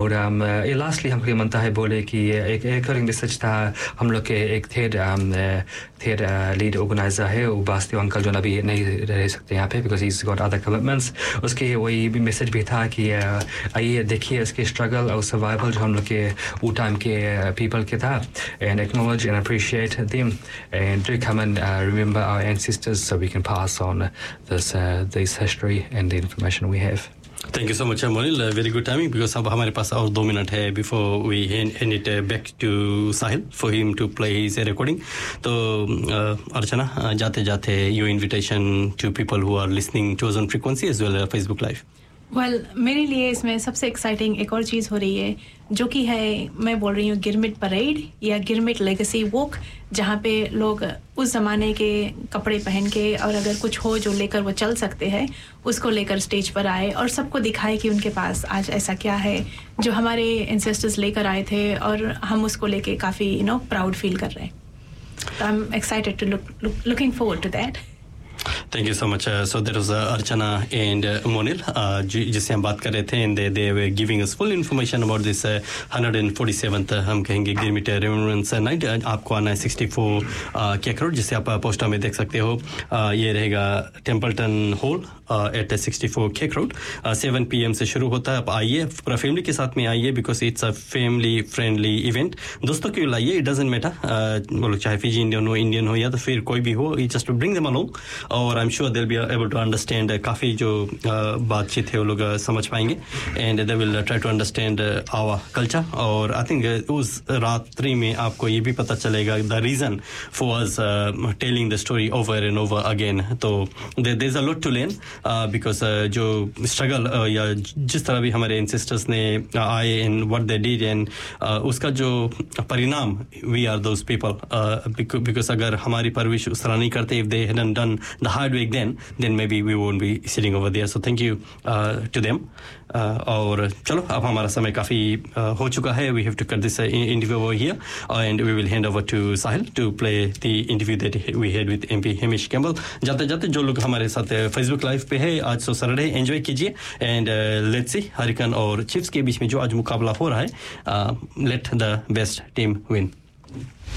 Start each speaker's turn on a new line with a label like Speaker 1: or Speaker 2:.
Speaker 1: और ये लास्टली हमको मनता है बोले कि एक रिसर्च था हम लोग के एक थेड लीड ऑर्गेनाइजर है वो वास्तव अंकल जो अभी नहीं रह सकते यहाँ पे because is got other commitments उसके वही भी मैसेज भी था कि आइए देखिए इसके स्ट्रगल और सर्वाइवल जो हम लोग के वो टाइम के पीपल के था and acknowledge and appreciate them and do come and remember our ancestors so we can pass on this history and the information we have.
Speaker 2: Thank you so much, Monil. Very good timing because अब हमारे पास और 2 minute है before we hand it back to Sahil for him to play his recording. तो अर्चना जाते जाते your invitation to people who are listening to us on frequency as well as Facebook Live.
Speaker 3: मेरे लिए इसमें सबसे एक्साइटिंग एक और चीज़ हो रही है जो कि है मैं बोल रही हूँ गिरमिट परेड या गिरमिट लेगेसी वॉक जहाँ पे लोग उस ज़माने के कपड़े पहन के और अगर कुछ हो जो लेकर वो चल सकते हैं उसको लेकर स्टेज पर आए और सबको दिखाए कि उनके पास आज ऐसा क्या है जो हमारे एंसेस्टर्स लेकर आए थे और हम उसको लेके काफ़ी प्राउड फील कर रहे हैं. तो I am excited to looking forward to that.
Speaker 2: Thank you so much. So that was Archana and Monil जिससे हम बात कर रहे थे and they were giving us full information about this 147th हम कहेंगे गिरमिट रिमेम्बरेंस नाइट. आपको आना है 64 केक रोड जिसे आप पोस्टर में देख सकते हो. ये रहेगा Templeton hall eight 64 cake road. 7 PM से शुरू होता है. आप आइए पूरा फैमिली के साथ में आइए because it's a family friendly event. दोस्तों क्यों लाइए इट डजंट मैटर बोलो चाहे फिजी इंडियन हो या तो फिर कोई भी हो जस्ट ब्रिंग देम अलोंग और I am sure they will be able to understand काफ़ी जो बातचीत है वो लोग समझ पाएंगे and they will try to understand our culture. और आई थिंक उस रात्रि में आपको ये भी पता चलेगा the reason for us telling the story over and over again. तो there is a lot to learn because जो स्ट्रगल या जिस तरह भी हमारे एंसेस्टर्स ने आए and what they did and उसका जो परिणाम we are those people because अगर हमारी परवरिश उस तरह नहीं करते if they hadn't done the hard work then maybe we won't be sitting over there. So thank you to them. और चलो अब हमारा समय काफ़ी हो चुका है. We have to cut this interview over here and we will hand over to Sahil to play the interview that we had with MP Hamish Campbell. जाते जाते जो लोग हमारे साथ Facebook Live पे है आज तो सैटरडे एंजॉय कीजिए एंड लेट्स सी हरिकन और चिफ्स के बीच में जो आज मुकाबला हो रहा है let the best team win.